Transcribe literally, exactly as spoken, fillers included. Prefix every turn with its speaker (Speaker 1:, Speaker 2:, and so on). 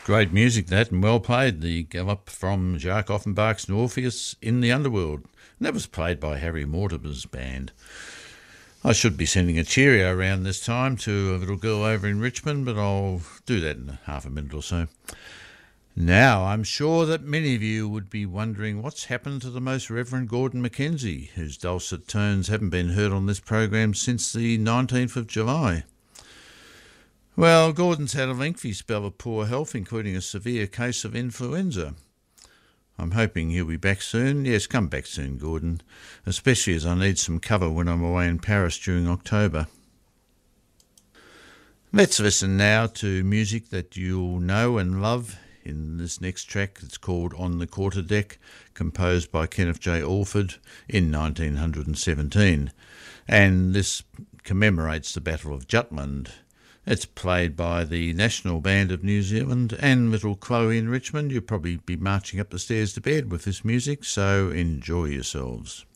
Speaker 1: Great music that, and well played. The gallop from Jacques Offenbach's Orpheus in the Underworld. And that was played by Harry Mortimer's band. I should be sending a cheerio around this time to a little girl over in Richmond, but I'll do that in half a minute or so. Now, I'm sure that many of you would be wondering what's happened to the Most Reverend Gordon Mackenzie, whose dulcet tones haven't been heard on this program since the nineteenth of July. Well, Gordon's had a lengthy spell of poor health, including a severe case of influenza. I'm hoping he'll be back soon. Yes, come back soon, Gordon, especially as I need some cover when I'm away in Paris during October. Let's listen now to music that you'll know and love in this next track. It's called On the Quarterdeck, composed by Kenneth J. Alford in nineteen seventeen. And this commemorates the Battle of Jutland. It's played by the National Band of New Zealand and little Chloe in Richmond. You'll probably be marching up the stairs to bed with this music, so enjoy yourselves.